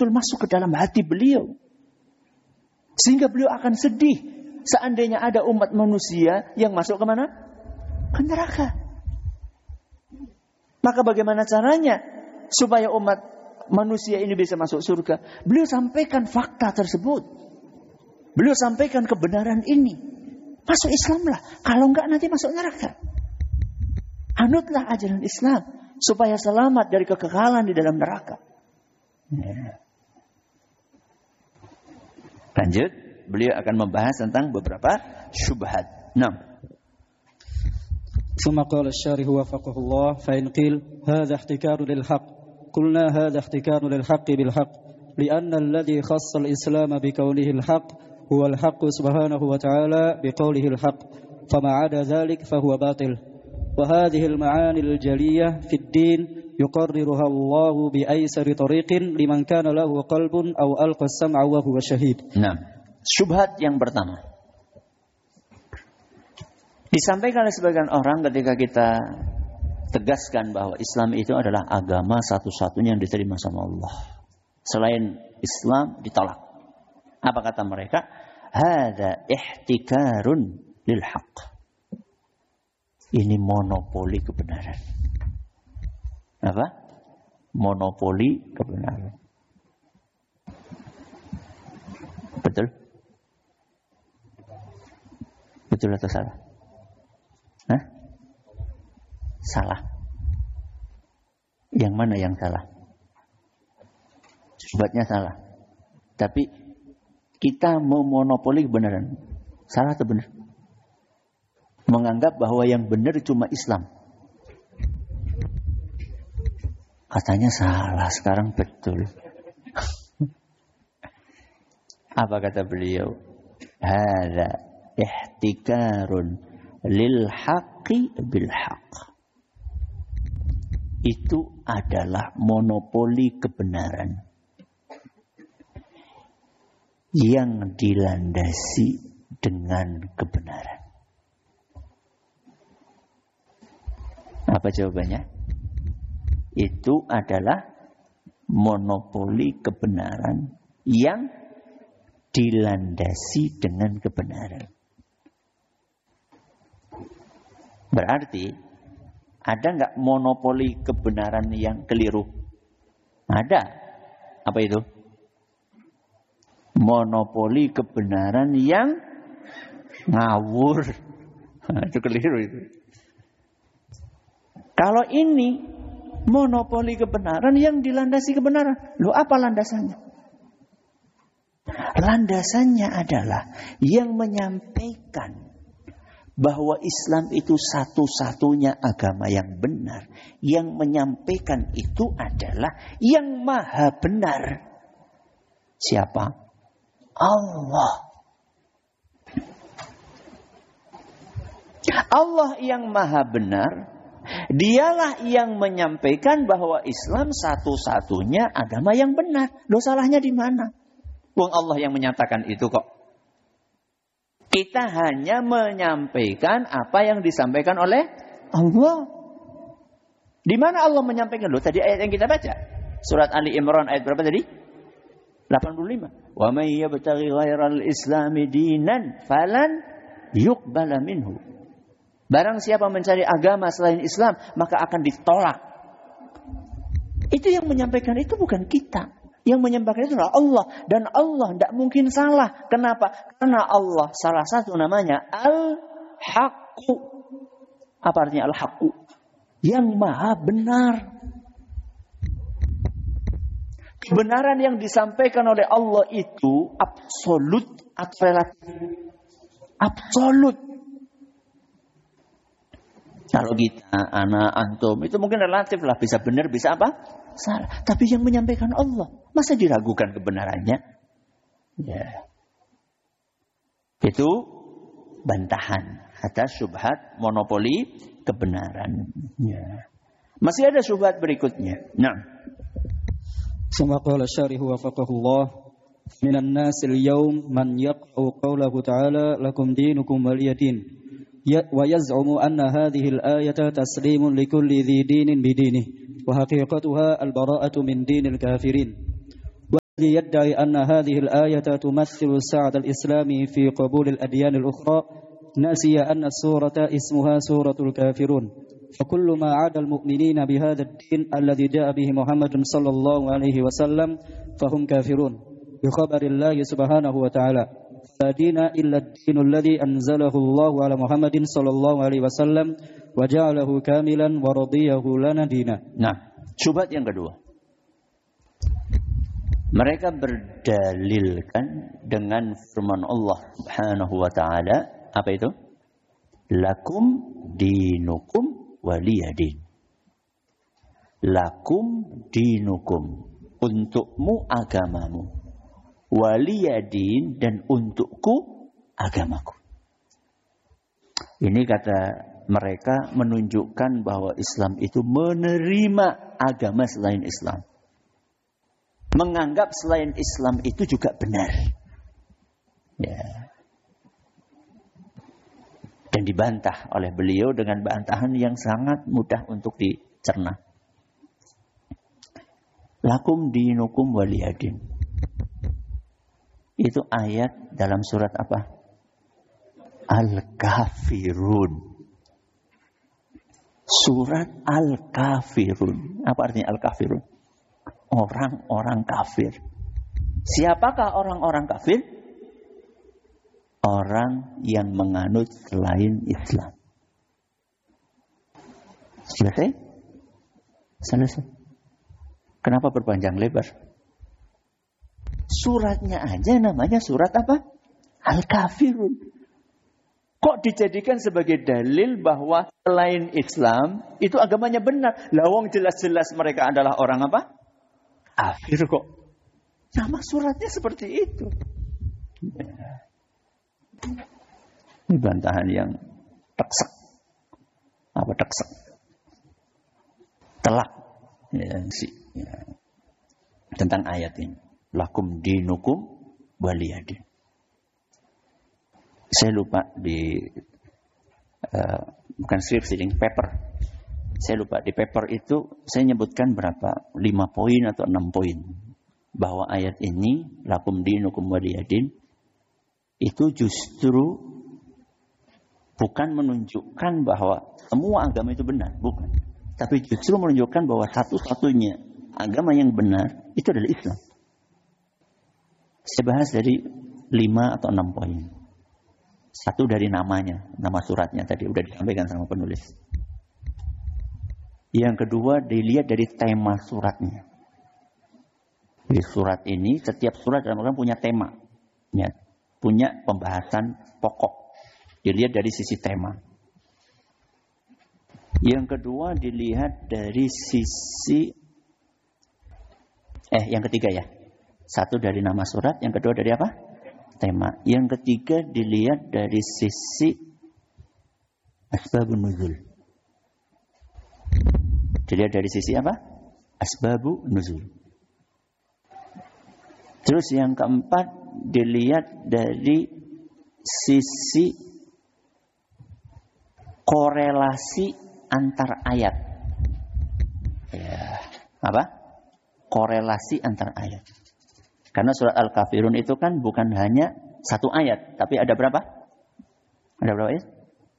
betul-betul masuk ke dalam hati beliau. Sehingga beliau akan sedih seandainya ada umat manusia yang masuk ke mana? Ke neraka. Maka bagaimana caranya supaya umat manusia ini bisa masuk surga? Beliau sampaikan fakta tersebut. Beliau sampaikan kebenaran ini. Masuk Islamlah. Kalau enggak nanti masuk neraka. Anutlah ajaran Islam supaya selamat dari kekekalan di dalam neraka. Lanjut, beliau akan membahas tentang beberapa syubhat. 6. ثم قال الشارح وفقه الله فإن قيل هذا احتكار للحق قلنا هذا احتكار للحق بالحق لأن الذي خص الإسلام بكونه الحق هو الحق سبحانه وتعالى بقوله الحق فما عدا ذلك فهو باطل وهذه المعاني الجلية في الدين يقررها الله بأيسر طريق لمن كان له قلب أو ألقى السمع وهو شهيد. Nah, syubhat yang pertama disampaikan oleh sebagian orang ketika kita tegaskan bahwa Islam itu adalah agama satu-satunya yang diterima sama Allah. Selain Islam ditolak. Apa kata mereka? Hada ihtikarun lil haqq. Ini monopoli kebenaran. Apa? Monopoli kebenaran. Betul? Betul atau salah? Hah? Salah. Yang mana yang salah? Syubhatnya salah. Tapi kita mau monopoli kebenaran. Salah atau benar? Menganggap bahwa yang benar cuma Islam. Katanya salah, sekarang betul. Apa kata beliau? Hada ihtikarun lil haqqi bil haqq. Itu adalah monopoli kebenaran yang dilandasi dengan kebenaran. Apa jawabannya? Itu adalah monopoli kebenaran yang dilandasi dengan kebenaran. Berarti ada nggak monopoli kebenaran yang keliru? Ada. Apa itu? Monopoli kebenaran yang ngawur. Itu keliru itu. Kalau ini monopoli kebenaran yang dilandasi kebenaran. Loh, apa landasannya? Landasannya adalah yang menyampaikan bahwa Islam itu satu-satunya agama yang benar. Yang menyampaikan itu adalah yang maha benar. Siapa? Allah. Allah yang maha benar. Dialah yang menyampaikan bahwa Islam satu-satunya agama yang benar. Loh, salahnya di mana? Wong Allah yang menyatakan itu kok. Kita hanya menyampaikan apa yang disampaikan oleh Allah. Di mana Allah menyampaikan? Loh, tadi ayat yang kita baca. Surat Ali Imran ayat berapa tadi? 85. Wa may yabtaghi ghairal islami dinan falan yuqbala minhu. Barang siapa mencari agama selain Islam, maka akan ditolak. Itu yang menyampaikan itu bukan kita. Yang menyampaikan itu adalah Allah. Dan Allah tidak mungkin salah. Kenapa? Karena Allah salah satu namanya Al-Haqqu. Apa artinya Al-Haqqu? Yang maha benar. Kebenaran yang disampaikan oleh Allah itu absolut atau relatif? Absolut. Kalau kita, anak, antum, itu mungkin relatif lah. Bisa benar, bisa apa? Salah. Tapi yang menyampaikan Allah, masa diragukan kebenarannya? Ya. Itu bantahan atas syubhat monopoli kebenaran. Ya. Masih ada syubhat berikutnya. Nah. ثم قال الشارح وفقه الله من الناس اليوم من يقع قوله تعالى لكم دينكم ولي دين ويزعم أن هذه الآية تسليم لكل ذي دين بدينه وحقيقتها البراءة من دين الكافرين يدعي أن هذه الآية تمثل سعة الإسلام في قبول الأديان الأخرى نسي أن السورة اسمها سورة الكافرون، فكل ما عدا المؤمنين بهذا الدين الذي جاء به محمد صلى الله عليه وسلم فهم كافرون بخبر الله سبحانه وتعالى، لا دين إلا الدين الذي أنزله الله على محمد صلى الله عليه وسلم وجعله كاملا ورضيه لنا دينا. Nah, syubhat yang kedua. Mereka berdalilkan dengan firman Allah Subhanahu wa taala, apa itu? Lakum dinukum waliyadin. Lakum dinukum, untukmu agamamu. Waliyadin, dan untukku agamaku. Ini kata mereka menunjukkan bahwa Islam itu menerima agama selain Islam. Menganggap selain Islam itu juga benar. Ya. Dan dibantah oleh beliau dengan bantahan yang sangat mudah untuk dicerna. Lakum dinukum waliyadin. Itu ayat dalam surat apa? Al-Kafirun. Surat Al-Kafirun. Apa artinya Al-Kafirun? Orang-orang kafir. Siapakah orang-orang kafir? Orang yang menganut selain Islam. Selesai? Selesai. Kenapa berpanjang lebar? Suratnya aja namanya surat apa? Al-Kafirun. Kok dijadikan sebagai dalil bahwa selain Islam itu agamanya benar? Lawang jelas-jelas mereka adalah orang apa? Kafir kok. Nama suratnya seperti itu. Ya. Ini bantahan yang teksek. Apa teksek? Telak. Ya. Tentang ayat ini. Lakum dinukum waliyadin. Saya lupa di bukan skripsi, paper. Saya lupa di paper itu saya nyebutkan berapa? 5 poin atau 6 poin. Bahwa ayat ini lakum dinukum waliyadin itu justru bukan menunjukkan bahwa semua agama itu benar, bukan. Tapi justru menunjukkan bahwa satu-satunya agama yang benar itu adalah Islam. Saya bahas dari 5 atau 6 poin. Satu dari namanya, nama suratnya tadi udah disampaikan sama penulis. Yang kedua dilihat dari tema suratnya. Di surat ini, setiap surat dalam Al-Quran punya tema. Ya, punya pembahasan pokok. Dilihat dari sisi tema. Yang kedua dilihat dari sisi yang ketiga ya. Satu dari nama surat, yang kedua dari apa? Tema. Yang ketiga dilihat dari sisi asbabun nuzul. Dilihat dari sisi apa? Asbabun nuzul. Terus yang keempat dilihat dari sisi korelasi antar ayat. Ya, apa? Korelasi antar ayat. Karena surat Al-Kafirun itu kan bukan hanya satu ayat, tapi ada berapa? Ada berapa ayat?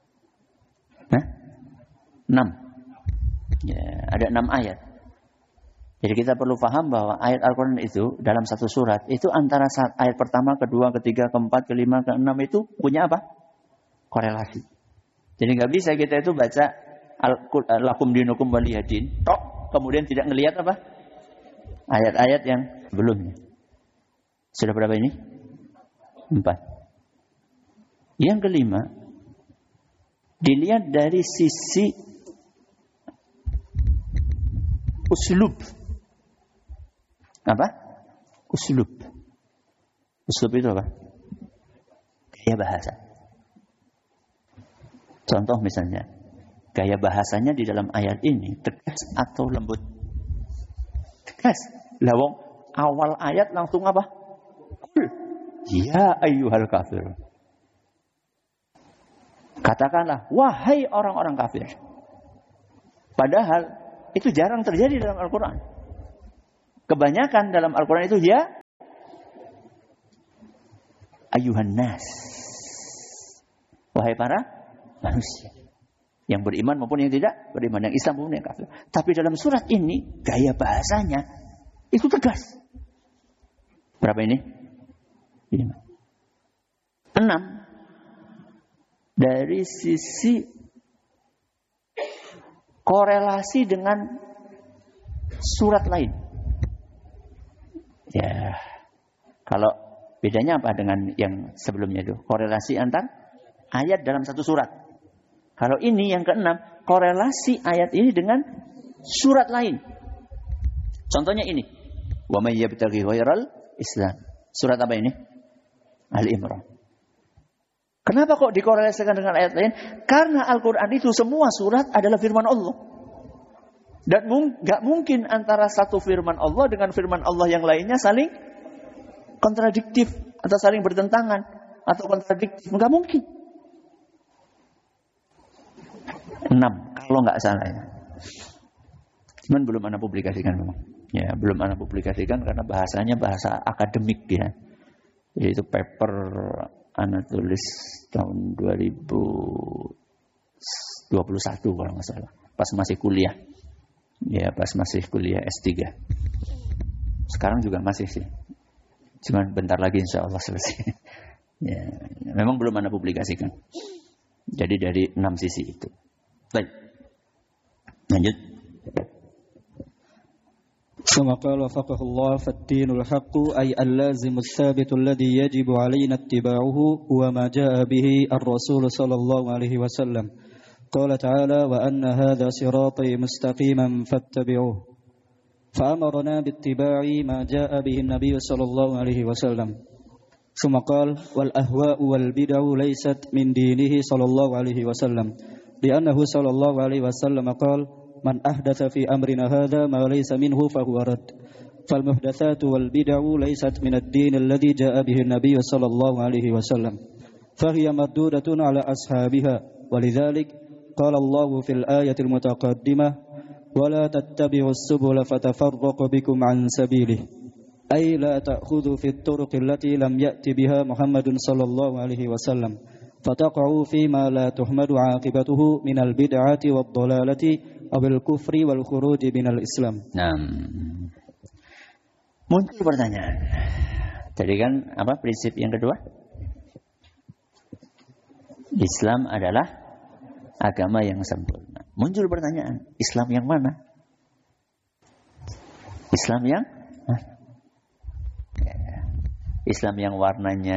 6. Ya, ada 6 ayat. Jadi kita perlu paham bahwa ayat Al-Quran itu dalam satu surat itu antara ayat pertama, kedua, ketiga, keempat, kelima, keenam itu punya apa? Korelasi. Jadi nggak bisa kita itu baca lakum dinukum waliyadin, tok, kemudian tidak ngelihat apa? Ayat-ayat yang sebelumnya. Sudah berapa ini? 4. Yang kelima, dilihat dari sisi uslub. Apa? Uslub. Uslub itu apa? Gaya bahasa. Contoh misalnya, gaya bahasanya di dalam ayat ini tegas atau lembut? Tegas. Lawang awal ayat langsung apa? Ya ayyuhal kafir. Katakanlah, wahai orang-orang kafir. Padahal itu jarang terjadi dalam Al-Quran. Kebanyakan dalam Al-Quran itu ya ayuhan nas. Wahai para manusia. Yang beriman maupun yang tidak beriman, yang Islam maupun yang kafir. Tapi dalam surat ini, gaya bahasanya itu tegas. Berapa ini? 5. 6. Dari sisi korelasi dengan surat lain. Ya, kalau bedanya apa dengan yang sebelumnya itu? Korelasi antar ayat dalam satu surat. Kalau ini yang ke-6, korelasi ayat ini dengan surat lain. Contohnya ini. Wa may yabtaghi ghairal Islam. Surat apa ini? Al-Imran. Kenapa kok dikorelasikan dengan ayat lain? Karena Al-Quran itu semua surat adalah firman Allah. Dan gak mungkin antara satu firman Allah dengan firman Allah yang lainnya saling kontradiktif atau saling bertentangan atau kontradiktif. Gak mungkin. 6 kalau nggak salah ya. Cuman belum ana publikasikan memang. Ya, belum ana publikasikan karena bahasanya bahasa akademik dia. Jadi itu paper ana tulis tahun 2021 kalau nggak salah. Pas masih kuliah. Ya, pas masih kuliah S3. Sekarang juga masih sih. Cuman bentar lagi insya Allah selesai. Ya, memang belum ana publikasikan. Jadi dari 6 sisi itu. Baik. Lanjut. ثم قال وفقه الله فالدين الحق أي اللازم الثابت الذي يجب علينا اتباعه هو ما جاء به الرسول صلى الله عليه وسلم قال تعالى وأن هذا صراطي مستقيما فاتبعوه فأمرنا باتباع ما جاء به النبي صلى الله عليه وسلم ثم قال والأهواء والبدع ليست من دينه صلى الله عليه وسلم لأنه صلى الله عليه وسلم قال من أحدث في أمرنا هذا ما ليس منه فهو رد فالمحدثات والبدع ليست من الدين الذي جاء به النبي صلى الله عليه وسلم فهي مردودة على أصحابها ولذلك قال الله في الآية المتقدمة ولا تتبعوا السبل فتفرق بكم عن سبيله أي لا تأخذوا في الطرق التي لم يأت بها محمد صلى الله عليه وسلم فتقعوا فيما لا تحمد عاقبته من البدعة والضلالة أو الكفر والخروج من الإسلام. Nah, muncul pertanyaan. Tadi kan apa prinsip yang kedua? Islam adalah agama yang sempurna. Muncul pertanyaan, Islam yang mana? Islam yang Islam yang warnanya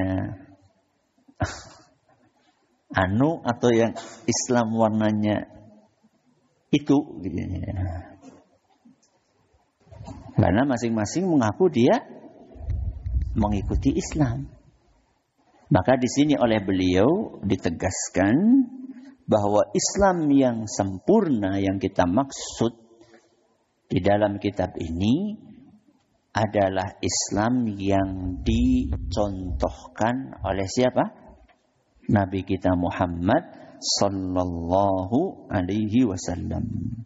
anu atau yang Islam warnanya itu gitu. Karena masing-masing mengaku dia mengikuti Islam. Maka di sini oleh beliau ditegaskan bahwa Islam yang sempurna yang kita maksud di dalam kitab ini adalah Islam yang dicontohkan oleh siapa? Nabi kita Muhammad sallallahu alaihi wasallam.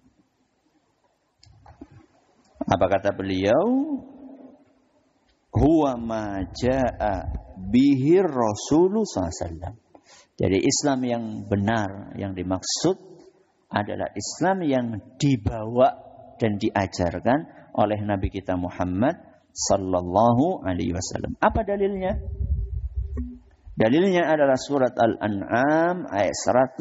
Apa kata beliau? Huwa ma jaa bihi Rasulullah sallallahu alaihi wasallam. Jadi Islam yang benar yang dimaksud adalah Islam yang dibawa dan diajarkan oleh Nabi kita Muhammad sallallahu alaihi wasallam. Apa dalilnya? Dalilnya adalah surat Al-An'am ayat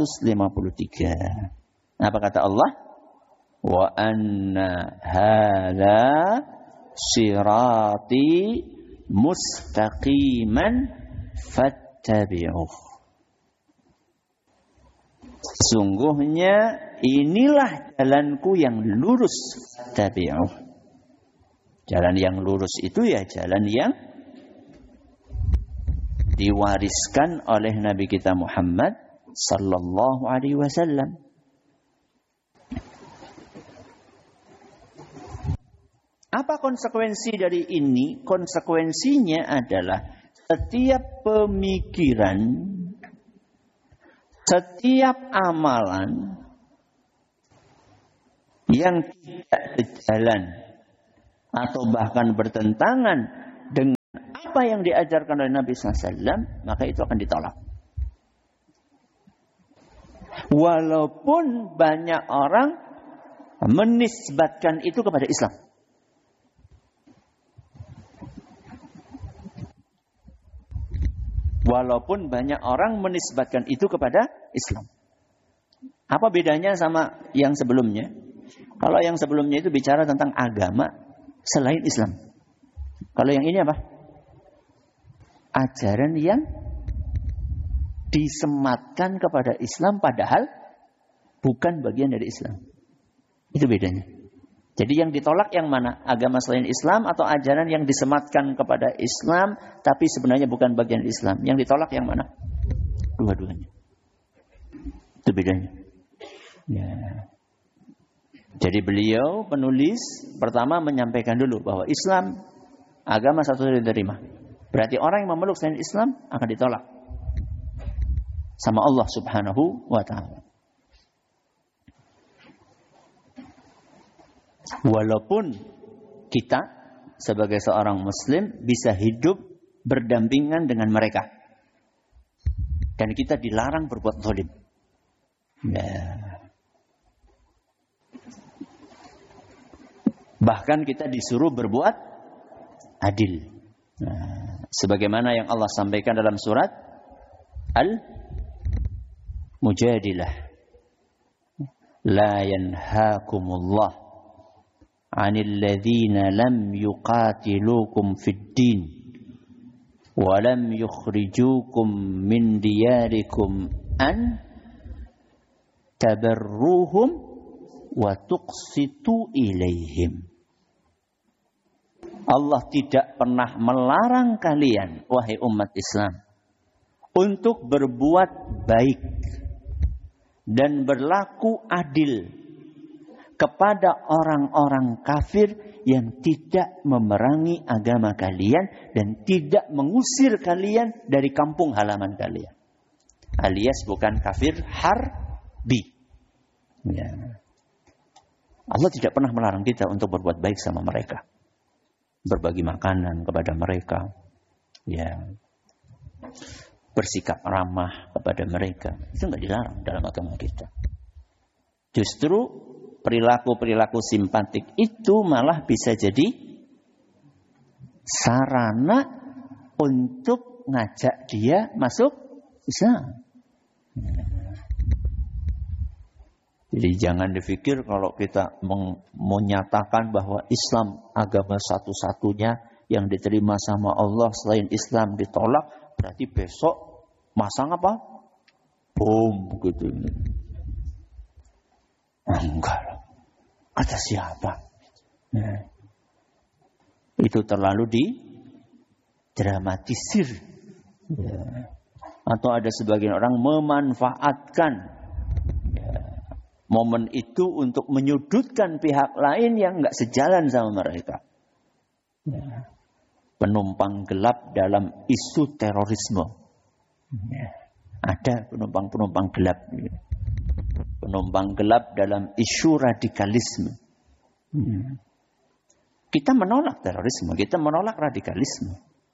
153. Apa kata Allah? Wa anna hadza sirati mustaqiman fattabi'uh. Sungguhnya inilah jalanku yang lurus, fattabi'uh. Jalan yang lurus itu ya jalan yang diwariskan oleh Nabi kita Muhammad sallallahu alaihi wasallam. Apa konsekuensi dari ini? Konsekuensinya adalah setiap pemikiran, setiap amalan yang tidak sejalan atau bahkan bertentangan dengan apa yang diajarkan oleh Nabi SAW, maka itu akan ditolak. Walaupun banyak orang menisbatkan itu kepada Islam. Walaupun banyak orang menisbatkan itu kepada Islam. Apa bedanya sama yang sebelumnya? Kalau yang sebelumnya itu bicara tentang agama selain Islam. Kalau yang ini apa? Ajaran yang disematkan kepada Islam padahal bukan bagian dari Islam. Itu bedanya. Jadi yang ditolak yang mana? Agama selain Islam atau ajaran yang disematkan kepada Islam tapi sebenarnya bukan bagian Islam. Yang ditolak yang mana? Dua-duanya. Itu bedanya. Ya. Jadi beliau penulis pertama menyampaikan dulu bahwa Islam agama satu diterima. Berarti orang yang memeluk selain Islam akan ditolak sama Allah Subhanahu wa ta'ala. Walaupun kita sebagai seorang muslim bisa hidup berdampingan dengan mereka. Dan kita dilarang berbuat zalim. Nah. Bahkan kita disuruh berbuat adil. Nah, sebagaimana yang Allah sampaikan dalam surat Al-Mujadilah. La yanhaakumullah 'anil ladzina lam yuqatilukum fid din wa lam yukhrijukum min diyarikum an tabarruhum wa tuqsitu ilaihim. Allah tidak pernah melarang kalian, wahai umat Islam, untuk berbuat baik dan berlaku adil kepada orang-orang kafir yang tidak memerangi agama kalian dan tidak mengusir kalian dari kampung halaman kalian. Alias bukan kafir harbi. Ya. Allah tidak pernah melarang kita untuk berbuat baik sama mereka. Berbagi makanan kepada mereka. Ya. Bersikap ramah kepada mereka. Itu tidak dilarang dalam agama kita. Justru perilaku-perilaku simpatik itu malah bisa jadi sarana untuk ngajak dia masuk Islam. Jadi jangan dipikir kalau kita menyatakan bahwa Islam agama satu-satunya yang diterima sama Allah, selain Islam ditolak, berarti besok masang apa? Bom gitu. Enggak. Kata siapa? Nah, itu terlalu didramatisir. Ya. Atau ada sebagian orang memanfaatkan momen itu untuk menyudutkan pihak lain yang enggak sejalan sama mereka. Ya. Penumpang gelap dalam isu terorisme. Ya. Ada penumpang gelap. Penumpang gelap dalam isu radikalisme. Ya. Kita menolak terorisme, kita menolak radikalisme.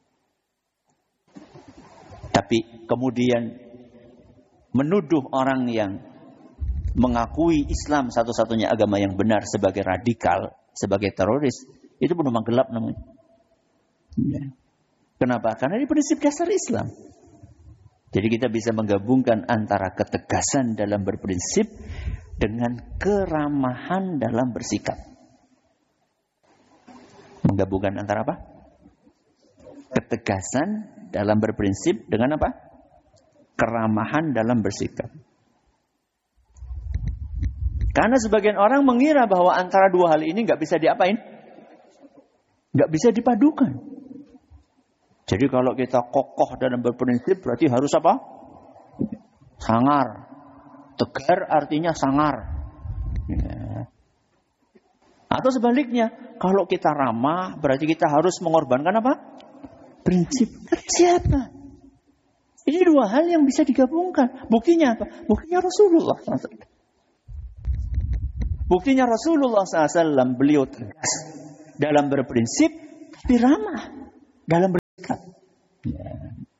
Tapi kemudian menuduh orang yang mengakui Islam satu-satunya agama yang benar sebagai radikal, sebagai teroris, itu penumpang gelap namanya. Ya. Kenapa? Karena ini prinsip dasar Islam. Jadi kita bisa menggabungkan antara ketegasan dalam berprinsip dengan keramahan dalam bersikap. Menggabungkan antara apa? Ketegasan dalam berprinsip dengan apa? Keramahan dalam bersikap. Karena sebagian orang mengira bahwa antara dua hal ini nggak bisa diapain? Nggak bisa dipadukan. Jadi kalau kita kokoh dalam berprinsip berarti harus apa? Sangar. Tegar artinya sangar. Ya. Atau sebaliknya, kalau kita ramah berarti kita harus mengorbankan apa? Prinsip. Siapa? Ini dua hal yang bisa digabungkan. Buktinya apa? Buktinya Rasulullah SAW. Buktinya Rasulullah SAW beliau tegas dalam berprinsip, tapi ramah dalam bersikap.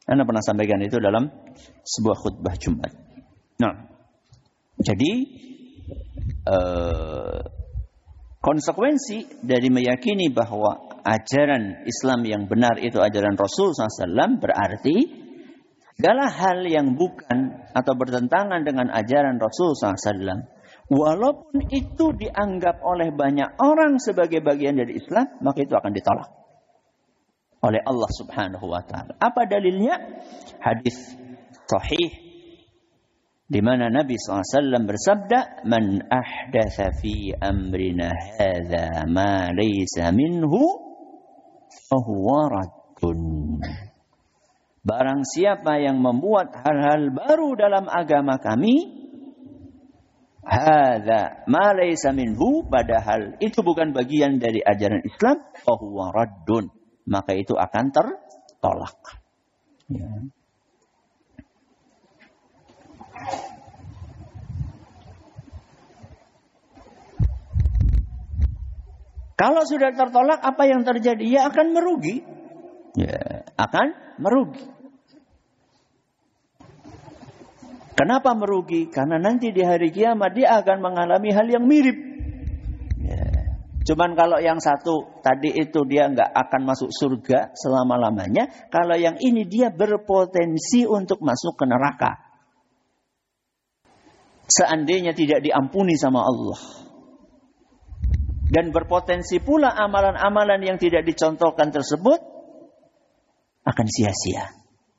Anda pernah sampaikan itu dalam sebuah khutbah Jumat. Nah, jadi konsekuensi dari meyakini bahwa ajaran Islam yang benar itu ajaran Rasul SAW berarti segala hal yang bukan atau bertentangan dengan ajaran Rasul SAW, walaupun itu dianggap oleh banyak orang sebagai bagian dari Islam, maka itu akan ditolak oleh Allah Subhanahu wa taala. Apa dalilnya? Hadis sahih di mana Nabi SAW bersabda, "Man ahdatsa fi amrina hadza ma laysa minhu fahuwa raddun." Barang siapa yang membuat hal-hal baru dalam agama kami, hadza ma laysa minhu, padahal itu bukan bagian dari ajaran Islam, fahuwa raddun, maka itu akan tertolak. Ya. Kalau sudah tertolak, apa yang terjadi? Ya akan merugi. Ya, akan merugi. Kenapa merugi? Karena nanti di hari kiamat dia akan mengalami hal yang mirip. Ya. Cuman kalau yang satu tadi itu dia nggak akan masuk surga selama-lamanya. Kalau yang ini dia berpotensi untuk masuk ke neraka. Seandainya tidak diampuni sama Allah. Dan berpotensi pula amalan-amalan yang tidak dicontohkan tersebut akan sia-sia.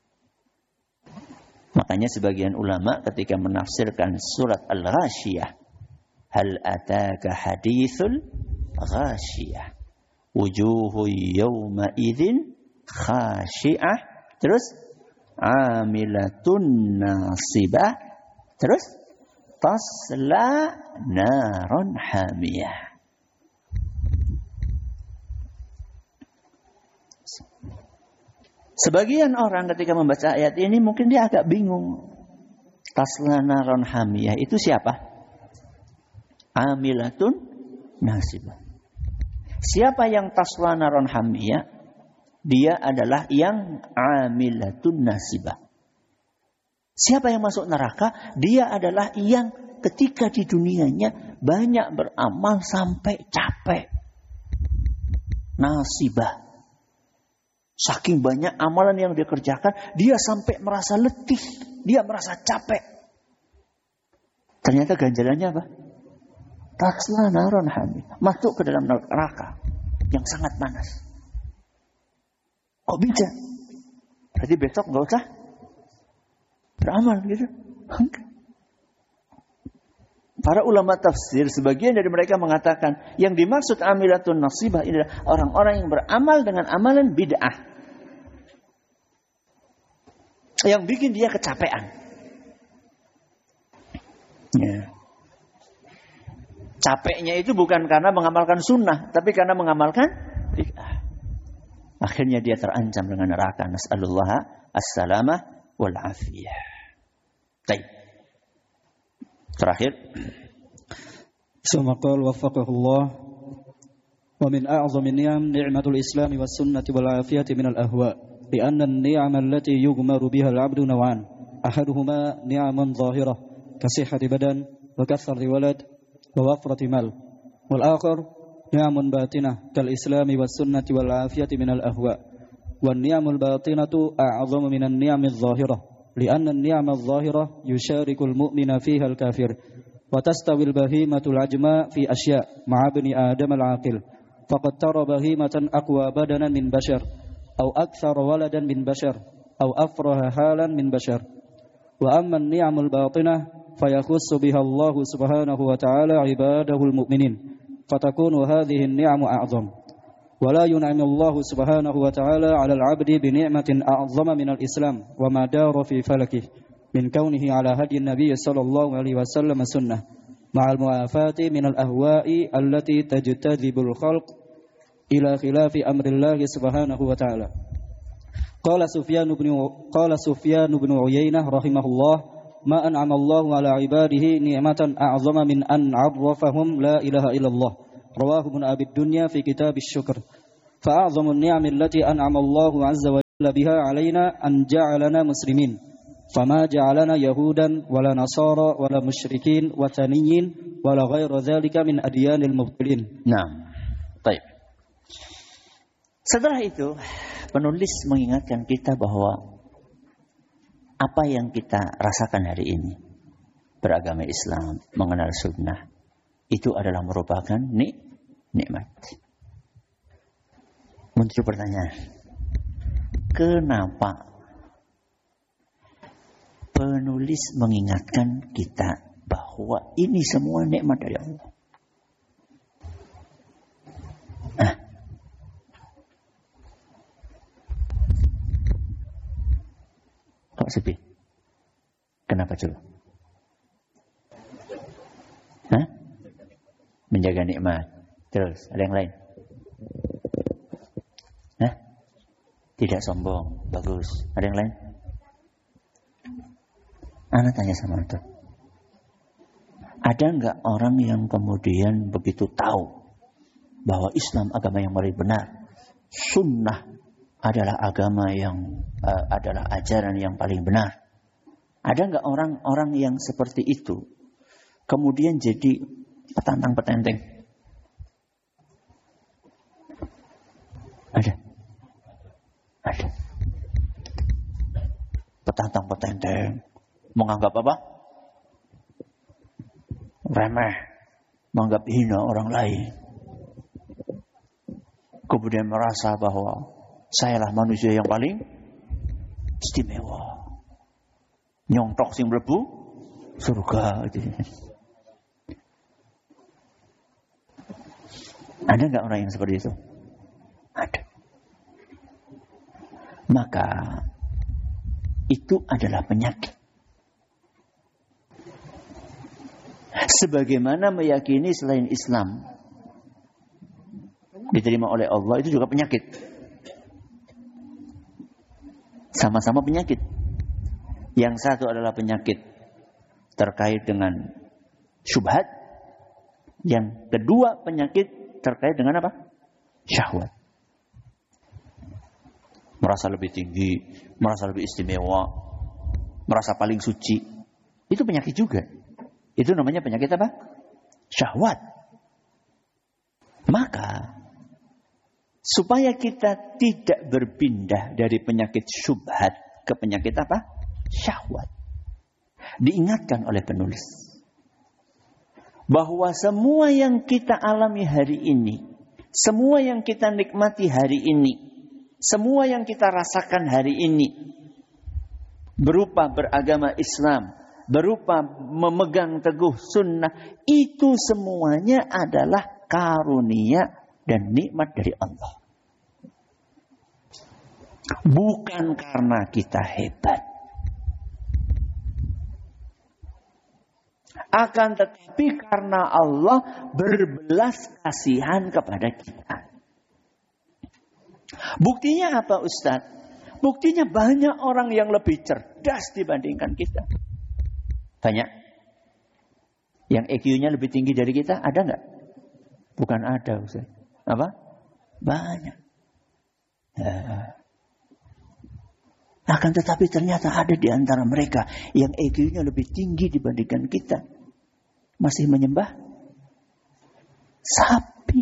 Makanya sebagian ulama ketika menafsirkan surat Al-Ghashiyah, hal ataka hadithul ghashiyah, wujuhu yawma idzin khashi'ah, terus amilatun nasibah, terus tasla naron hamiyah. Sebagian orang ketika membaca ayat ini mungkin dia agak bingung. Tasla naron hamiyah itu siapa? Amilatun nasibah. Siapa yang tasla naron hamiyah? Dia adalah yang amilatun nasibah. Siapa yang masuk neraka? Dia adalah yang ketika di dunianya banyak beramal sampai capek. Nasibah. Saking banyak amalan yang dia kerjakan, dia sampai merasa letih, dia merasa capek. Ternyata ganjalannya apa? Tasla naron hamiyah, masuk ke dalam neraka yang sangat panas. Kok bisa? Berarti besok nggak usah beramal gitu. Para ulama tafsir, sebagian dari mereka mengatakan yang dimaksud amilatun nasibah ini adalah orang-orang yang beramal dengan amalan bid'ah. Yang bikin dia kecapean. Ya. Capeknya itu bukan karena mengamalkan sunnah, tapi karena mengamalkan bid'ah. Akhirnya dia terancam dengan neraka. Nas'alullah as-salamah wal afiyah. Baik. Terakhir. Summa qala waffaqahullah wa min a'zami ni'am ni'matul islam was sunnati wal afiyati min al ahwa. لأن النعم التي يغمر بها العبد نوعان أحدهما نعم ظاهرة كصحة بدن وكثرة ولد ووفرة مال والآخر نعم باطنة كالإسلام والسنة والعافية من الأهواء والنعم الباطنة أعظم من النعم الظاهرة لأن النعم الظاهرة يشارك المؤمن فيها الكافر وتستوي البهيمة العجماء في أشياء مع ابن آدم العاقل فقد ترى بهيمة أقوى بدنا من بشر أو أكثر ولدا من بشر أو أفرح حالا من بشر وأما النعم الباطنة فيخص بها الله سبحانه وتعالى عباده المؤمنين فتكون هذه النعم أعظم ولا ينعم الله سبحانه وتعالى على العبد بنعمة أعظم من الإسلام وما دار في فلكه من كونه على هدي النبي صلى الله عليه وسلم سنة مع المعافاة من الأهواء التي تجتذب الخلق إلى خلاف أمر الله سبحانه وتعالى. قال سفيان بن عيينة رحمه الله ما أنعم الله على عباده نعمة أعظم من أن عرفهم لا إله إلا الله رواه ابن أبي الدنيا في كتاب الشكر فأعظم النعم التي أنعم الله عز وجل بها علينا أن جعلنا مسلمين فما جعلنا يهودا ولا نصارى ولا مشركين وثنيين ولا غير ذلك من أديان المبطلين. Nah, baik. Setelah itu penulis mengingatkan kita bahwa apa yang kita rasakan hari ini, beragama Islam, mengenal sunnah, itu adalah merupakan nikmat. Muncul pertanyaan, kenapa penulis mengingatkan kita bahwa ini semua nikmat dari Allah? Kok sepi? Kenapa coba? Menjaga nikmat. Terus, ada yang lain? Tidak sombong. Bagus. Ada yang lain? Ana tanya sama Antum. Ada enggak orang yang kemudian begitu tahu bahwa Islam agama yang paling benar, sunnah adalah agama yang adalah ajaran yang paling benar? Ada enggak orang-orang yang seperti itu kemudian jadi petantang-petenteng? Ada. Petantang-petenteng menganggap apa? Remeh, menganggap hina orang lain. Kemudian merasa bahwa sayalah manusia yang paling istimewa. Nyongtok sing mlebu surga. Ada enggak orang yang seperti itu? Ada. Maka itu adalah penyakit. Sebagaimana meyakini selain Islam diterima oleh Allah, itu juga penyakit. Sama-sama penyakit. Yang satu adalah penyakit terkait dengan syubhat. Yang kedua penyakit terkait dengan apa? Syahwat. Merasa lebih tinggi, merasa lebih istimewa, merasa paling suci. Itu penyakit juga. Itu namanya penyakit apa? Syahwat. Maka supaya kita tidak berpindah dari penyakit syubhat ke penyakit apa? Syahwat. Diingatkan oleh penulis bahwa semua yang kita alami hari ini, semua yang kita nikmati hari ini, semua yang kita rasakan hari ini berupa beragama Islam, berupa memegang teguh sunnah, itu semuanya adalah karunia dan nikmat dari Allah. Bukan karena kita hebat. Akan tetapi karena Allah berbelas kasihan kepada kita. Buktinya apa, Ustaz? Buktinya banyak orang yang lebih cerdas dibandingkan kita. Banyak. Yang EQ-nya lebih tinggi dari kita, ada nggak? Bukan ada, Ustaz. Apa? Banyak. Akan tetapi ternyata ada di antara mereka yang EQ-nya lebih tinggi dibandingkan kita. Masih menyembah sapi.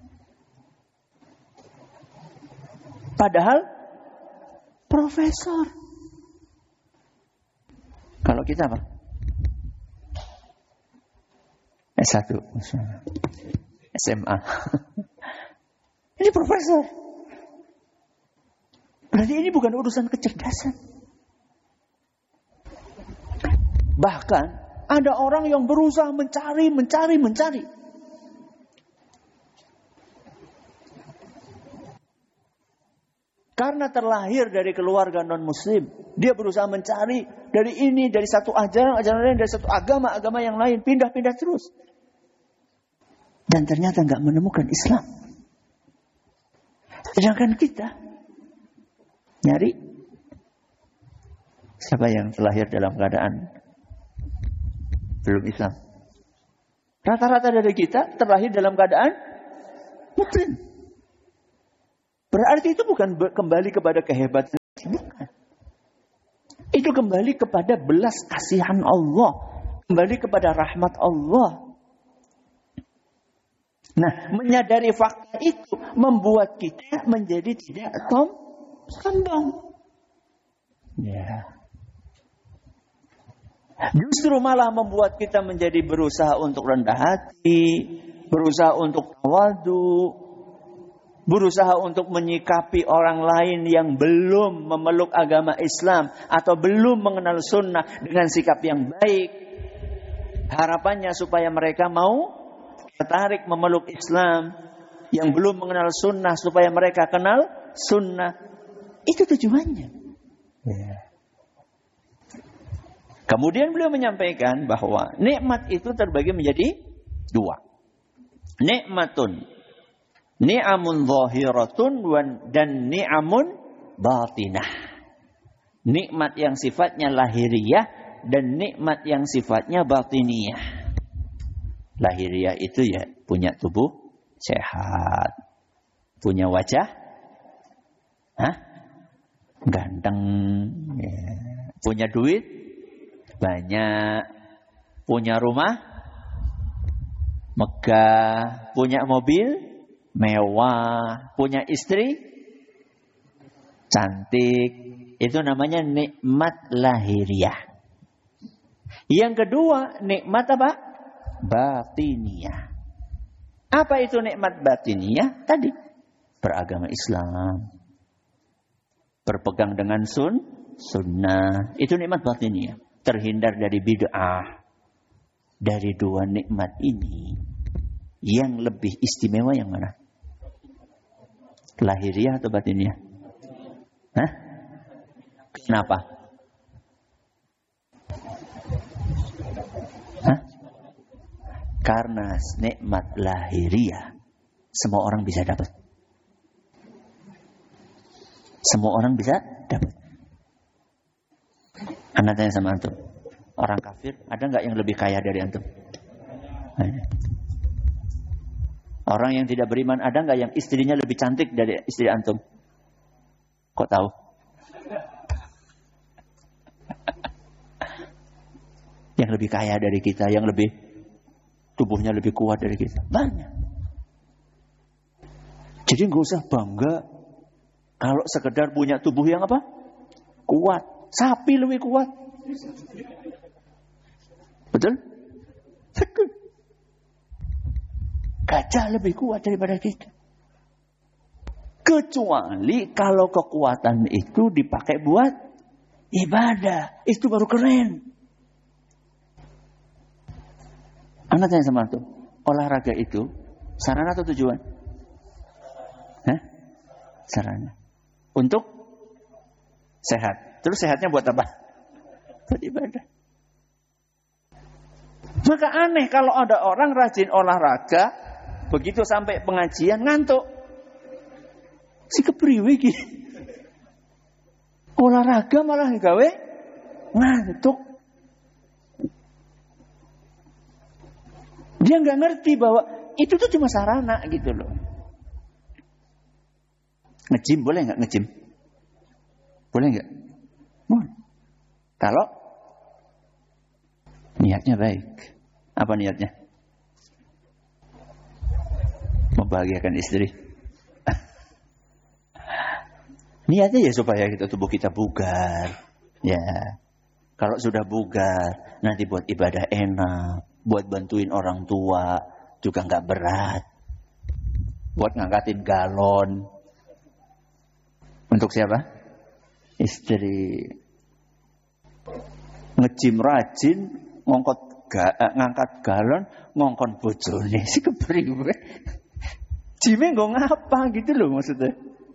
Padahal profesor. Kalau kita apa? S1. SMA. Ini profesor. Berarti ini bukan urusan kecerdasan. Bahkan ada orang yang berusaha mencari. Karena terlahir dari keluarga non-muslim, dia berusaha mencari dari ini, dari satu ajaran lain, dari satu agama yang lain, pindah-pindah terus. Dan ternyata nggak menemukan Islam. Sedangkan kita nyari siapa yang terlahir dalam keadaan belum Islam. Rata-rata dari kita terlahir dalam keadaan muslim. Berarti itu bukan kembali kepada kehebatan Bukan. Itu kembali kepada belas kasihan Allah. Kembali kepada rahmat Allah. Nah, menyadari fakta itu membuat kita menjadi tidak sombong. Ya. Justru malah membuat kita menjadi berusaha untuk rendah hati, berusaha untuk tawadu, berusaha untuk menyikapi orang lain yang belum memeluk agama Islam atau belum mengenal sunnah dengan sikap yang baik. Harapannya supaya mereka mau tertarik memeluk Islam, yang belum mengenal sunnah supaya mereka kenal sunnah. Itu tujuannya. Ya. Kemudian beliau menyampaikan bahwa nikmat itu terbagi menjadi dua. Nikmatun, ni'amun zahiratun dan ni'amun batinah. Nikmat yang sifatnya lahiriah dan nikmat yang sifatnya batiniyah. Lahiriah itu ya punya tubuh sehat, punya wajah ganteng, ya. Punya duit banyak, punya rumah megah, punya mobil mewah, punya istri cantik. Itu namanya nikmat lahiriah. Yang kedua nikmat apa? Batiniyah. Apa itu nikmat batiniyah? Tadi beragama Islam, berpegang dengan sunnah, itu nikmat batiniyah. Terhindar dari bid'ah. Dari dua nikmat ini, yang lebih istimewa yang mana? Lahiriah atau batiniyah? Kenapa? Karena nikmat lahiriah semua orang bisa dapat. Semua orang bisa dapat. Anda tanya sama antum, orang kafir ada nggak yang lebih kaya dari antum? Orang yang tidak beriman ada nggak yang istrinya lebih cantik dari istri antum? Kok tahu? Yang lebih kaya dari kita, yang lebih tubuhnya lebih kuat dari kita. Banyak. Jadi nggak usah bangga kalau sekedar punya tubuh yang apa? Kuat. Sapi lebih kuat. Betul? Betul. Gajah lebih kuat daripada kita. Kecuali kalau kekuatan itu dipakai buat ibadah. Itu baru keren. Anda tanya sama itu, olahraga itu sarana atau tujuan? Sarana. Untuk sehat. Terus sehatnya buat apa? Buat ibadah. Maka aneh kalau ada orang rajin olahraga, begitu sampai pengajian ngantuk. Si kepriwe iki. Olahraga malah gawe ngantuk. Dia nggak ngerti bahwa itu tuh cuma sarana gitu loh. Nge-gym boleh nggak nge-gym? Boleh nggak? Boleh. Kalau niatnya baik. Apa niatnya? Membahagiakan istri. Niatnya ya supaya tubuh kita bugar. Ya. Kalau sudah bugar, nanti buat ibadah enak. Buat bantuin orang tua juga nggak berat. Buat ngangkatin galon. Untuk siapa? Istri. Nge-gym rajin, ngangkat galon, ngongkon bojone. Si kepriwe. Gymnya nggak ngapa gitu loh maksudnya.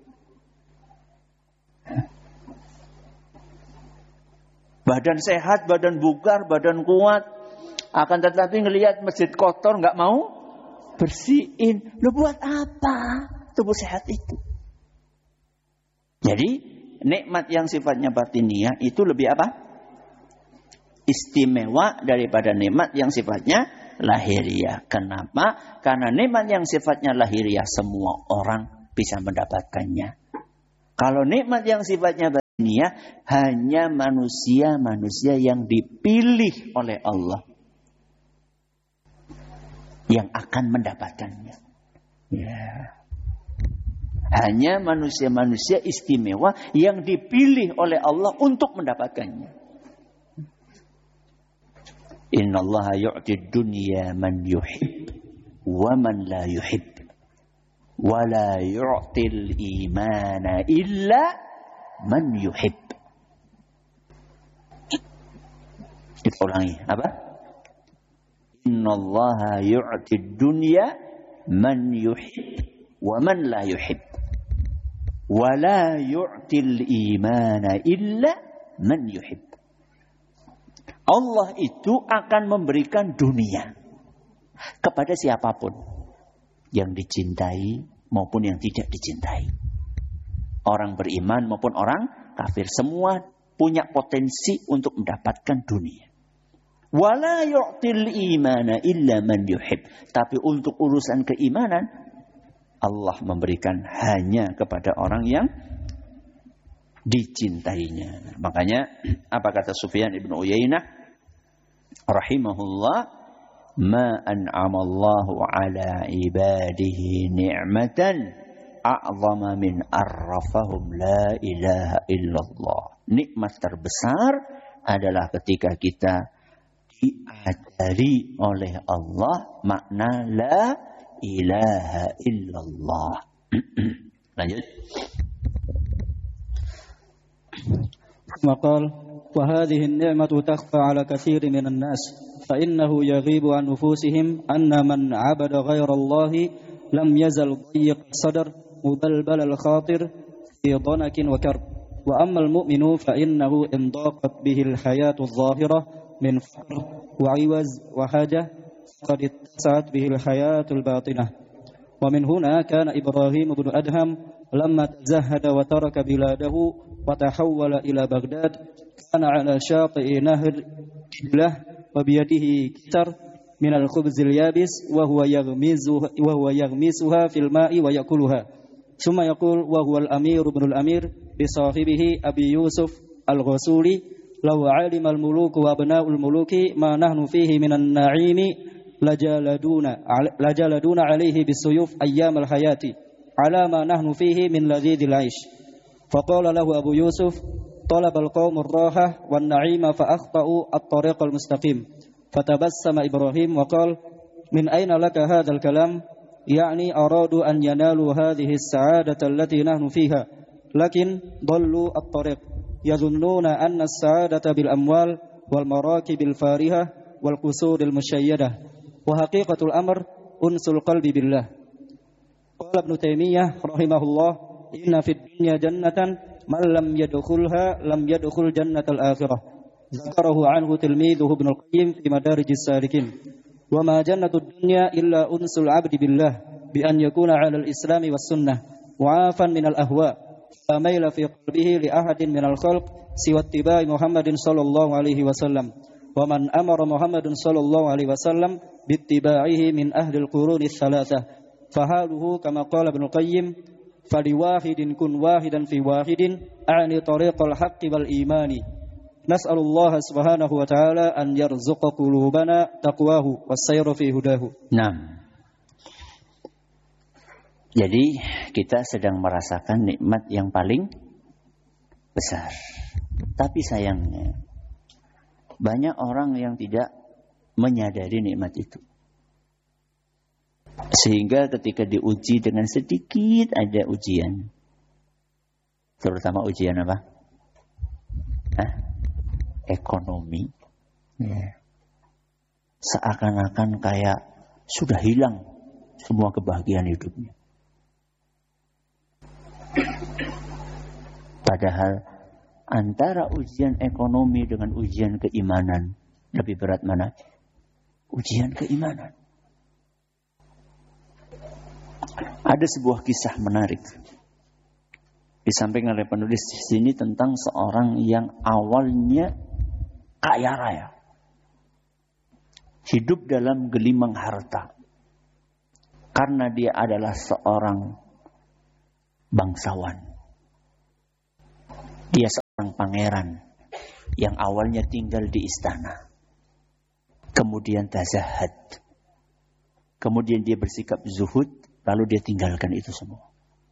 Badan sehat, badan bugar, badan kuat. Akan tetapi ngelihat masjid kotor nggak mau bersihin. Lo buat apa tubuh sehat itu? Jadi nikmat yang sifatnya batiniah itu lebih apa? Istimewa daripada nikmat yang sifatnya lahiriah. Kenapa? Karena nikmat yang sifatnya lahiriah semua orang bisa mendapatkannya. Kalau nikmat yang sifatnya dunia hanya manusia-manusia yang dipilih oleh Allah yang akan mendapatkannya. Ya. Hanya manusia-manusia istimewa yang dipilih oleh Allah untuk mendapatkannya. Innallaha yu'ti dunya man yuhib wa man la yuhib wa la yu'til imana illa man yuhib. Kita ulangi, apa? Innallaha yu'ti dunya man yuhib wa man la yuhib wa la yu'til imana illa man yuhib. Allah itu akan memberikan dunia kepada siapapun yang dicintai maupun yang tidak dicintai. Orang beriman maupun orang kafir, semua punya potensi untuk mendapatkan dunia. Wala yu'til imana illa man yuhib. Tapi untuk urusan keimanan, Allah memberikan hanya kepada orang yang dicintainya. Makanya apa kata Sufyan ibn Uyainah rahimahullah, ma an'amallahu ala ibadihi ni'matan a'zama min arrafahum la ilaha illallah. Nikmat terbesar adalah ketika kita diajari oleh Allah makna la ilaha illallah. Lanjut. Maqal وهذه النعمة تخفى على كثير من الناس فإنه يغيب عن نفوسهم أن من عبد غير الله لم يزل ضيق الصدر مبلبل الخاطر في ضنك وكرب وأما المؤمن فإنه إن ضاقت به الحياة الظاهرة من فقر وعوز وحاجة قد اتسعت به الحياة الباطنة. ومن هنا كان إبراهيم بن أدهم لما تزهد وترك بلاده وتحول إلى بغداد كان على شاطئ نهر له وبيده كتر من الخبز اليابس وهو يغمسها في الماء ويأكلها ثم يقول وهو الأمير بن الأمير بصاحبه أبي يوسف الغسولي لو علم الملوك وأبناء الملوك ما نحن فيه من النعيم لجلدون عليه بالسيوف أيام الحياة على ما نحن فيه من لذيذ العيش. فقال له أبو يوسف طلب القوم الراحة والنعيم فأخطأوا الطريق المستقيم. فتبسم إبراهيم وقال من أين لك هذا الكلام؟ يعني أرادوا أن ينالوا هذه السعادة التي نحن فيها لكن ضلوا الطريق يظنون أن السعادة بالأموال والمراكب الفارهة والقصور المشيدة وحقيقة الأمر أنس القلب بالله. قال ابن تيمية رحمه الله إن في الدنيا جنة من لم يدخلها لم يدخل جنة الآخرة. ذكره عنه تلميذه ابن القيم في مدارج السالكين. وما جنة الدنيا إلا أنس العبد بالله بأن يكون على الإسلام والسنة وعافا من الأهواء لا ميل في قلبه لأحد من الخلق سوى اتباع محمد صلى الله عليه وسلم. ومن أمر محمد صلى الله عليه وسلم باتباعه من أهل القرون الثلاثة فحاله كما قال ابن القيم فلواحد كن واحدا في واحد أعني طريق الحق والإيمان. نسأل الله سبحانه وتعالى أن يرزق قلوبنا تقواه والسير في هداه. Nah, jadi kita sedang merasakan nikmat yang paling besar. Tapi sayangnya banyak orang yang tidak menyadari nikmat itu. Sehingga ketika diuji dengan sedikit ada ujian. Terutama ujian apa? Ekonomi. Ya. Seakan-akan kayak sudah hilang semua kebahagiaan hidupnya. Padahal antara ujian ekonomi dengan ujian keimanan, lebih berat mana? Ujian keimanan. Ada sebuah kisah menarik disampaikan oleh penulis di sini tentang seorang yang awalnya kaya raya, hidup dalam gelimang harta karena dia adalah seorang bangsawan. Dia pangeran yang awalnya tinggal di istana. Kemudian tazahad. Kemudian dia bersikap zuhud, lalu dia tinggalkan itu semua.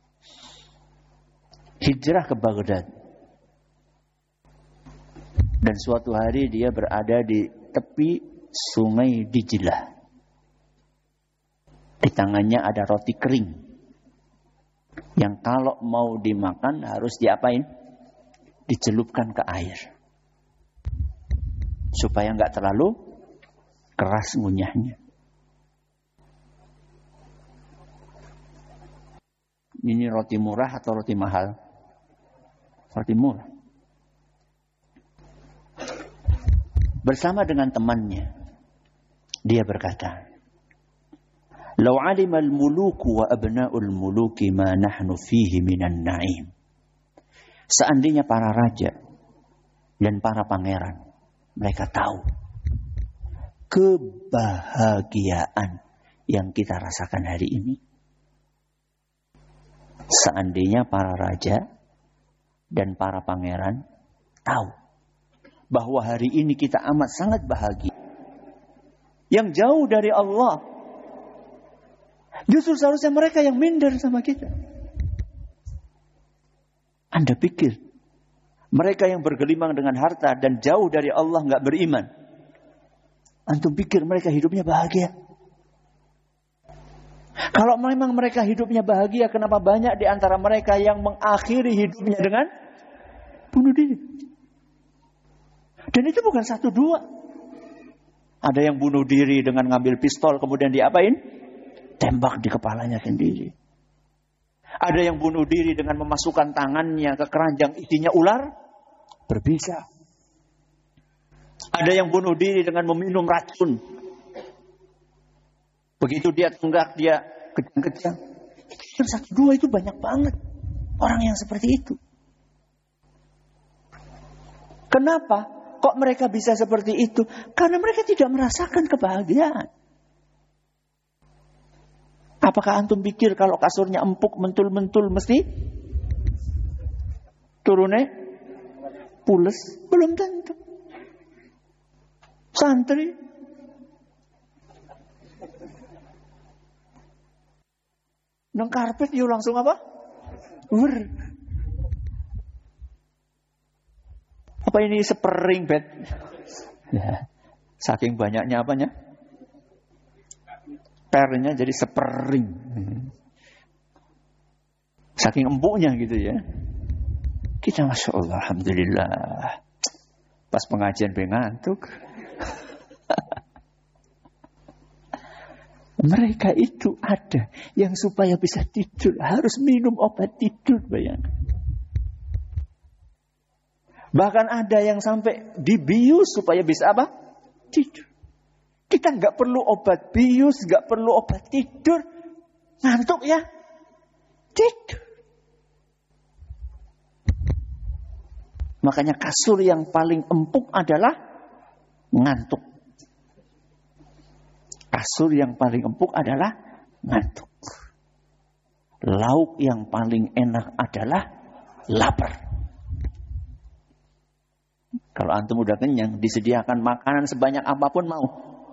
Hijrah ke Baghdad. Dan suatu hari dia berada di tepi sungai Dijlah. Di tangannya ada roti kering. Yang kalau mau dimakan harus diapain? Dicelupkan ke air. Supaya enggak terlalu keras ngunyahnya. Ini roti murah atau roti mahal? Roti murah. Bersama dengan temannya, dia berkata, "Lau 'alima al-muluku wa abna'ul muluki ma nahnu fihi minan na'im." Seandainya para raja dan para pangeran, mereka tahu kebahagiaan yang kita rasakan hari ini. Seandainya para raja dan para pangeran tahu bahwa hari ini kita amat sangat bahagia. Yang jauh dari Allah. Justru seharusnya mereka yang minder sama kita. Anda pikir mereka yang bergelimang dengan harta dan jauh dari Allah gak beriman. Antum pikir mereka hidupnya bahagia? Kalau memang mereka hidupnya bahagia, kenapa banyak di antara mereka yang mengakhiri hidupnya dengan bunuh diri? Dan itu bukan satu dua. Ada yang bunuh diri dengan ngambil pistol kemudian diapain? Tembak di kepalanya sendiri. Ada yang bunuh diri dengan memasukkan tangannya ke keranjang isinya ular berbisa. Ada yang bunuh diri dengan meminum racun. Begitu dia tunggak, dia kejang-kejang. Yang satu dua itu banyak banget orang yang seperti itu. Kenapa? Kok mereka bisa seperti itu? Karena mereka tidak merasakan kebahagiaan. Apakah antum pikir kalau kasurnya empuk, mentul-mentul mesti turunnya pules? Belum tentu. Santri nang karpet yuk langsung apa? Apa ini sepering bed? Ya, saking banyaknya apanya? Pernya jadi sepering. Saking empuknya gitu ya. Kita Masya Allah, Alhamdulillah. Pas pengajian ngantuk. Mereka itu ada yang supaya bisa tidur harus minum obat tidur, bayangkan. Bahkan ada yang sampai dibius supaya bisa apa? Tidur. Kita nggak perlu obat bius, nggak perlu obat tidur. Ngantuk ya? Tidur. Makanya kasur yang paling empuk adalah ngantuk. Kasur yang paling empuk adalah ngantuk. Lauk yang paling enak adalah lapar. Kalau antum udah kenyang, disediakan makanan sebanyak apapun mau.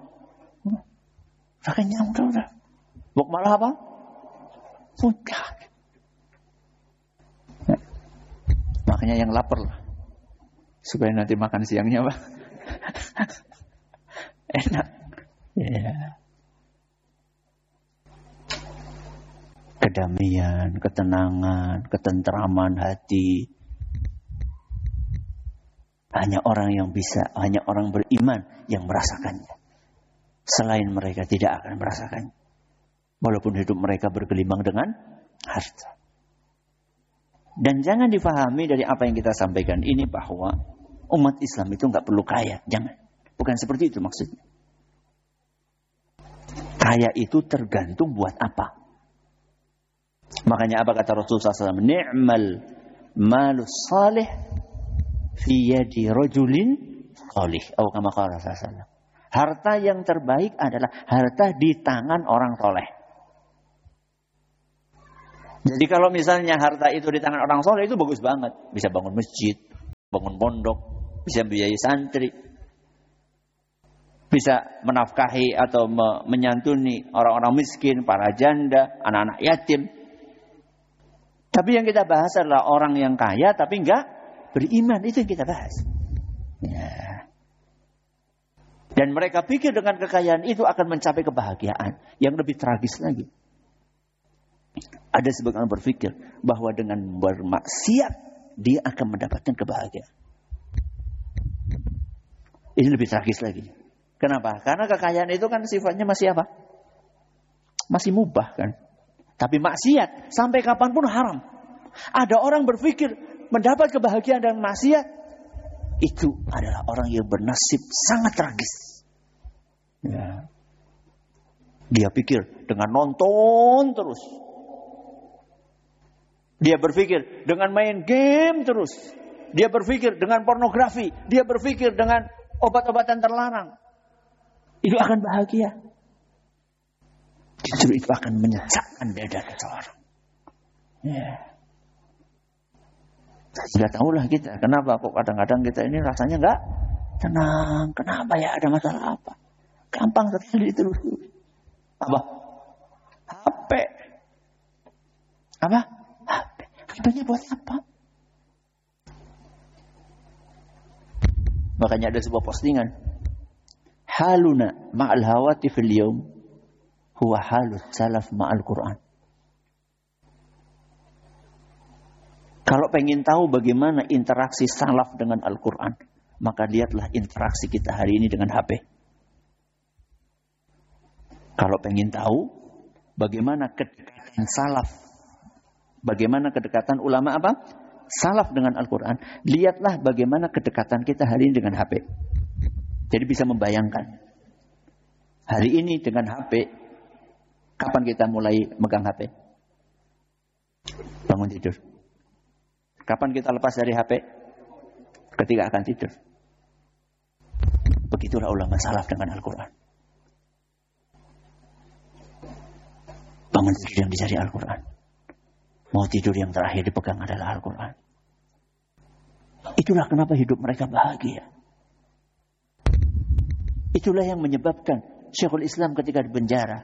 Udah kenyang, udah. Bok malah apa? Udah. Nah, makanya yang lapar lah. Supaya nanti makan siangnya apa? Enak. Ya. Kedamaian, ketenangan, ketentraman hati. Hanya orang yang bisa, hanya orang beriman yang merasakannya. Selain mereka tidak akan merasakannya. Walaupun hidup mereka bergelimang dengan harta. Dan jangan difahami dari apa yang kita sampaikan ini bahwa umat Islam itu nggak perlu kaya. Jangan. Bukan seperti itu maksudnya. Kaya itu tergantung buat apa. Makanya apa kata Rasulullah SAW? Ni'mal malus salih fi yadi rajulin salih. Atau kama qala Rasulullah. Harta yang terbaik adalah harta di tangan orang soleh. Jadi kalau misalnya harta itu di tangan orang soleh itu bagus banget. Bisa bangun masjid. bangun pondok, bisa membiayai santri, bisa menafkahi atau menyantuni orang-orang miskin, para janda, anak-anak yatim. Tapi yang kita bahas adalah orang yang kaya tapi enggak beriman, itu yang kita bahas. Ya. Dan mereka pikir dengan kekayaan itu akan mencapai kebahagiaan. Yang lebih tragis lagi, ada sebagian berpikir bahwa dengan bermaksiat dia akan mendapatkan kebahagiaan. Ini lebih tragis lagi. Kenapa? Karena kekayaan itu kan sifatnya masih apa? Masih mubah kan. Tapi maksiat sampai kapanpun haram. Ada orang berpikir mendapat kebahagiaan dan maksiat, itu adalah orang yang bernasib sangat tragis. Ya. Dia pikir dengan nonton terus. Dia berpikir dengan main game terus. Dia berpikir dengan pornografi. Dia berpikir dengan obat-obatan terlarang. Itu akan bahagia. Justru itu akan menyesakkan dada seseorang. Ya. Sudah tahulah kita. Kenapa kok kadang-kadang kita ini rasanya enggak tenang. Kenapa ya, ada masalah apa? Gampang sekali itu. Apa? HP. Apa? HP. HP-nya buat apa? Makanya ada sebuah postingan. Haluna ma'al hawati fil yawm huwa halut salaf ma'al Quran. Kalau pengen tahu bagaimana interaksi salaf dengan Al-Quran, maka lihatlah interaksi kita hari ini dengan HP. Kalau pengen tahu bagaimana kedekatan salaf, bagaimana kedekatan ulama apa? Salaf dengan Al-Quran, lihatlah bagaimana kedekatan kita hari ini dengan HP. Jadi bisa membayangkan. Hari ini dengan HP, kapan kita mulai megang HP? Bangun tidur. Kapan kita lepas dari HP? Ketika akan tidur. Begitulah ulama salaf dengan Al-Quran. Bangun tidur yang dicari Al-Quran. Mau tidur yang terakhir dipegang adalah Al-Quran. Itulah kenapa hidup mereka bahagia. Itulah yang menyebabkan Syekhul Islam ketika dipenjara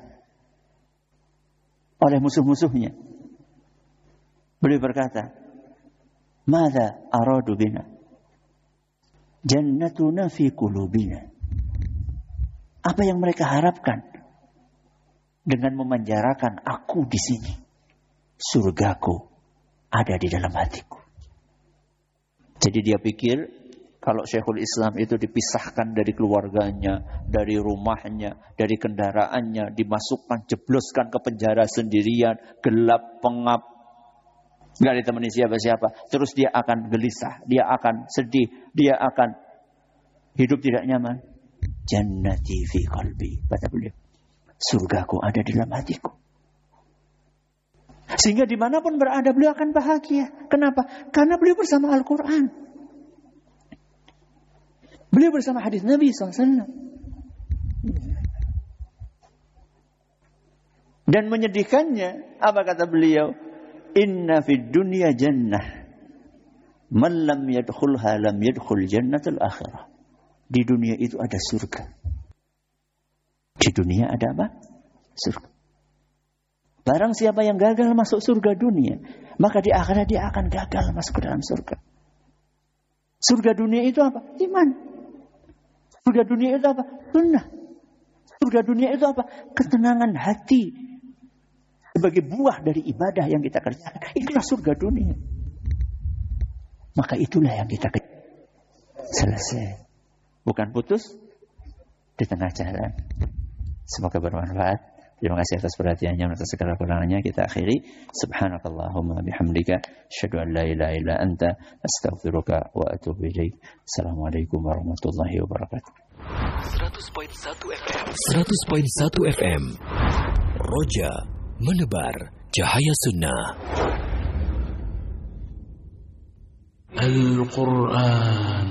oleh musuh-musuhnya, beliau berkata, "Madza aradu bina? Jannatuna fi qulubina." Apa yang mereka harapkan dengan memenjarakan aku di sini? Surgaku ada di dalam hatiku. Jadi dia pikir kalau Syekhul Islam itu dipisahkan dari keluarganya, dari rumahnya, dari kendaraannya, dimasukkan, jebloskan ke penjara sendirian, gelap, pengap, nggak ditemani siapa-siapa, terus dia akan gelisah, dia akan sedih, dia akan hidup tidak nyaman. Jannati fi qalbi, kata beliau, surgaku ada di dalam hatiku. Sehingga dimanapun berada beliau akan bahagia. Kenapa? Karena beliau bersama Al-Quran. Beliau bersama hadis Nabi SAW. Dan menyedihkannya, apa kata beliau? Inna fid dunya jannah. Man lam yadkhulha lam yadkhul jannatul akhirah. Di dunia itu ada surga. Di dunia ada apa? Surga. Barang siapa yang gagal masuk surga dunia, maka di akhirat dia akan gagal masuk ke dalam surga. Surga dunia itu apa? Iman. Surga dunia itu apa? Sunnah. Surga dunia itu apa? Ketenangan hati sebagai buah dari ibadah yang kita kerjakan. Itulah surga dunia. Maka itulah yang kita kerjakan. Selesai. Bukan putus di tengah jalan. Semoga bermanfaat. Terima kasih atas perhatiannya, atas segala kurangannya. Kita akhiri. Subhanakallahumma bihamdika asyhadu an la ilaha illa anta astaghfiruka wa atubu ilaik. Assalamualaikum warahmatullahi wabarakatuh. 100.1 FM. Roja menebar cahaya sunnah. Al-Quran